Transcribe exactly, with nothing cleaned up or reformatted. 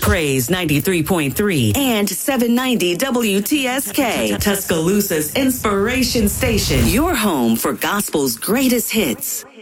Praise ninety-three point three and seven ninety W T S K, Tuscaloosa's inspiration station. Your home for gospel's greatest hits.